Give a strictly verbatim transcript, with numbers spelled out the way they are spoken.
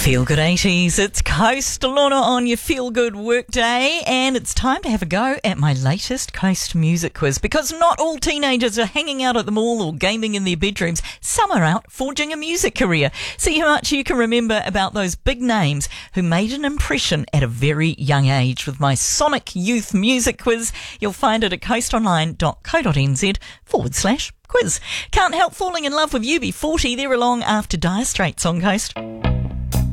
Feel Good eighties, it's Coast Lorna on your Feel Good workday, and it's time to have a go at my latest Coast music quiz, because not all teenagers are hanging out at the mall or gaming in their bedrooms. Some are out forging a music career. See how much you can remember about those big names who made an impression at a very young age with my Sonic Youth Music Quiz. You'll find it at coastonline.co.nz forward slash quiz. Can't help falling in love with U B forty. They're along after Dire Straits on Coast.